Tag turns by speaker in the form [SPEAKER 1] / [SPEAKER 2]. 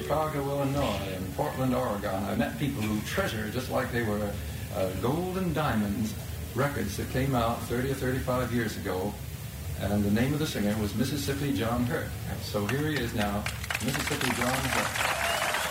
[SPEAKER 1] Chicago, Illinois, and Portland, Oregon. I met people who treasure, just like they were gold and diamonds, records that came out 30 or 35 years ago. And the name of the singer was Mississippi John Hurt. And so here he is now, Mississippi John Hurt.